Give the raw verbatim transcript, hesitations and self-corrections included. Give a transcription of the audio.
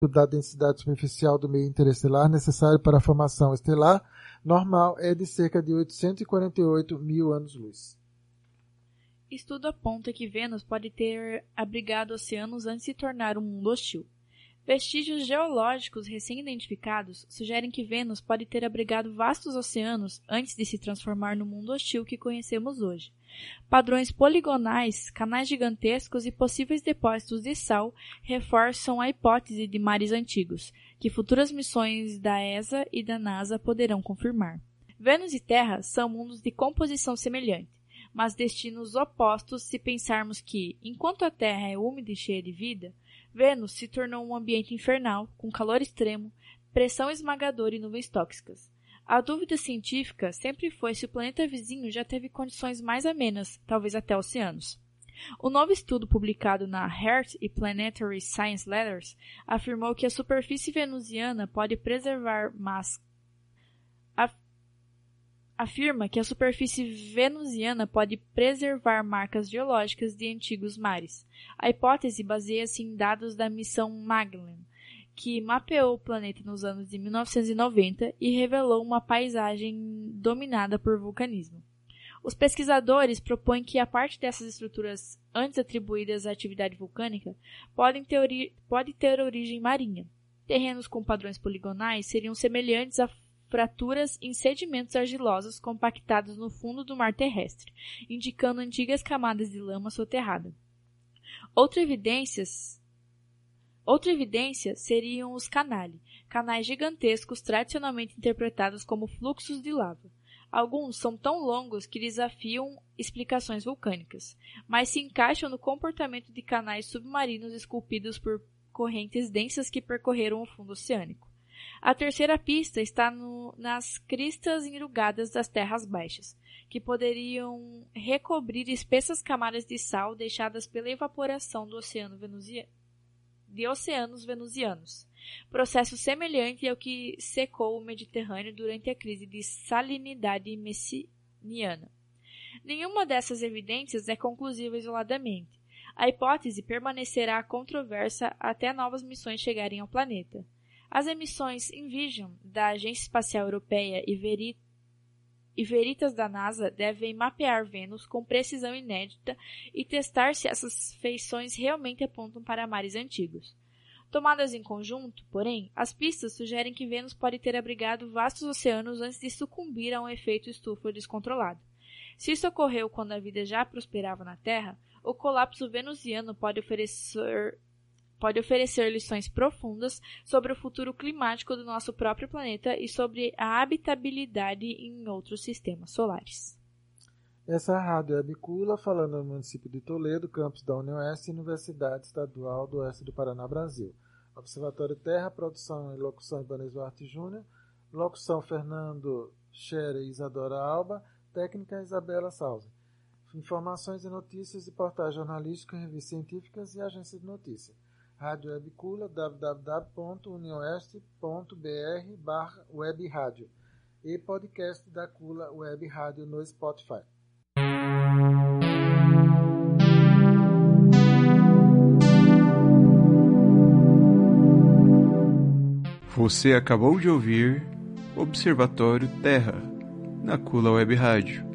da densidade superficial do meio interestelar necessário para a formação estelar normal é de cerca de oitocentos e quarenta e oito mil anos-luz. Estudo aponta que Vênus pode ter abrigado oceanos antes de se tornar um mundo hostil. Vestígios geológicos recém-identificados sugerem que Vênus pode ter abrigado vastos oceanos antes de se transformar no mundo hostil que conhecemos hoje. Padrões poligonais, canais gigantescos e possíveis depósitos de sal reforçam a hipótese de mares antigos, que futuras missões da E S A e da NASA poderão confirmar. Vênus e Terra são mundos de composição semelhante, mas destinos opostos se pensarmos que, enquanto a Terra é úmida e cheia de vida, Vênus se tornou um ambiente infernal, com calor extremo, pressão esmagadora e nuvens tóxicas. A dúvida científica sempre foi se o planeta vizinho já teve condições mais amenas, talvez até oceanos. O novo estudo publicado na Earth e Planetary Science Letters afirmou que a superfície venusiana pode preservar mas... afirma que a superfície venusiana pode preservar marcas geológicas de antigos mares. A hipótese baseia-se em dados da missão Magellan, que mapeou o planeta nos anos de mil novecentos e noventa e revelou uma paisagem dominada por vulcanismo. Os pesquisadores propõem que a parte dessas estruturas antes atribuídas à atividade vulcânica podem ter ori- pode ter origem marinha. Terrenos com padrões poligonais seriam semelhantes a fraturas em sedimentos argilosos compactados no fundo do mar terrestre, indicando antigas camadas de lama soterrada. Outra evidência, outra evidência seriam os canali, canais gigantescos tradicionalmente interpretados como fluxos de lava. Alguns são tão longos que desafiam explicações vulcânicas, mas se encaixam no comportamento de canais submarinos esculpidos por correntes densas que percorreram o fundo oceânico. A terceira pista está no, nas cristas enrugadas das terras baixas, que poderiam recobrir espessas camadas de sal deixadas pela evaporação do oceano venusia, de oceanos venusianos, processo semelhante ao que secou o Mediterrâneo durante a crise de salinidade messiniana. Nenhuma dessas evidências é conclusiva isoladamente. A hipótese permanecerá controversa até novas missões chegarem ao planeta. As emissões Envision, da Agência Espacial Europeia, e, Veri- e Veritas da NASA devem mapear Vênus com precisão inédita e testar se essas feições realmente apontam para mares antigos. Tomadas em conjunto, porém, as pistas sugerem que Vênus pode ter abrigado vastos oceanos antes de sucumbir a um efeito estufa descontrolado. Se isso ocorreu quando a vida já prosperava na Terra, o colapso venusiano pode oferecer... pode oferecer lições profundas sobre o futuro climático do nosso próprio planeta e sobre a habitabilidade em outros sistemas solares. Essa é a Rádio Webcula, falando no município de Toledo, campus da UniOeste e Universidade Estadual do Oeste do Paraná, Brasil. Observatório Terra, produção e locução Ibanez Duarte Júnior, locução Fernando Scherer e Isadora Alba, técnica Isabela Salve. Informações e notícias de portais jornalísticos, revistas científicas e agências de notícias. Rádio Webcula, w w w ponto unioeste ponto b r barra web rádio e podcast da Cula Web Rádio no Spotify. Você acabou de ouvir Observatório Terra, na Cula Web Rádio.